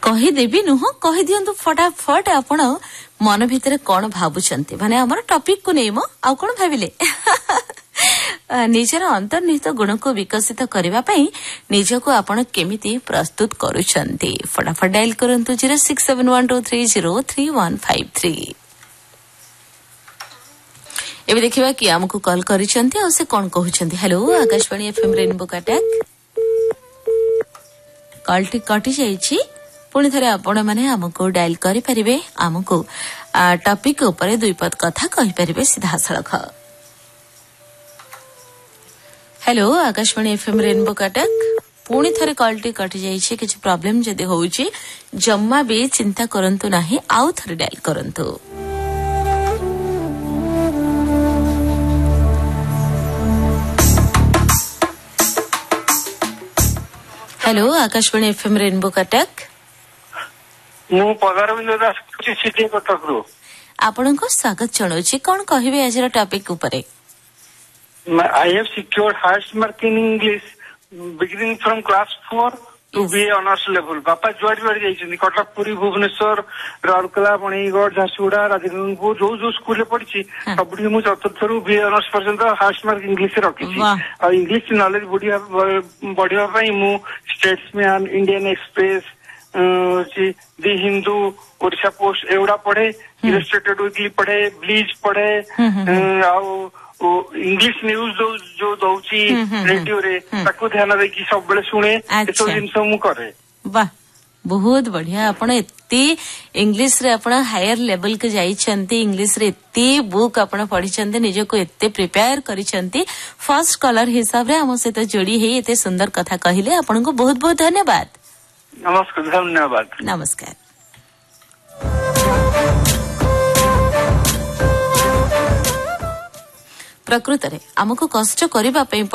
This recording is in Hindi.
कहीदेवी नुह कही दियंतु फटाफट आपण मन भितर कौन भावुंट माने आमर टॉपिक को नहीं आउ कौन भाविले निजर अंतर्निहित गुण को विकसित करने पाई निजको आपण केमिति प्रस्तुत करूछंती फटाफट डायल करंतु 067123033153 एबे देखिबा कि हमकु कॉल करिसंती और से कोन कहउछंती hello Akashvani FM rainbow काटक call T कटि जाईछि पुणी थरे आपण माने हमकु डायल करि परिबे हमकु टॉपिक ऊपर दुई पद कथा कहि परिबे सीधा सळख हेलो आकाशवाणी एफएम रेनबो काटक पुणी थरे कॉल टी कटि जाईछि किछ प्रॉब्लम जदि होउछि जम्मा बे चिंता करंतु नाही आउ थरे डायल करंतु hello Akashvani FM rainbow Cuttack मु पगारविंद दास सिटी कटक रो आपनको स्वागत जणाउछि कोन कहिबे आज टॉपिक ऊपर I have secured highest mark in English beginning from class 4 to BA honors level. बापा जुआरी जुआरी जाइछन्ती कटक पुरी भुवनेश्वर राउरकेला बणईगढ़ झारसुगुड़ा राजनगरपुर जो स्कूल पढ़ी सबुठी मु चतुर्थ रु BA honors पर्यंत हाईएस्ट मार्क इंग्लिश रखिछि और इंग्लिश नॉलेज बढ़िया पई मु स्टेट्समैन इंडियन एक्सप्रेस दी हिंदू ओडिशा पोस्ट एवढा पढ़े इलस्ट्रेटेड वीकली पढ़े ब्लीच पढ़े इंग्लिश न्यूज जो दौची रेडियो रे ताको ध्यान देकी सब बेले सुने एसो जिंस मु करे वाह बहुत बढ़िया आपण एते इंग्लिश रे आपण हायर लेवल के जाइछंती इंग्लिश रे एते बुक आपण पढिछंती निज को एते प्रिपेयर करिछंती फर्स्ट कॉलर हिसाब रे हम से तो जोड़ी है एते सुंदर कथा कहिले आपण को बहुत बहुत धन्यवाद नमस्कार धन्यवाद नमस्कार प्रकृत रे हमको कष्ट करबा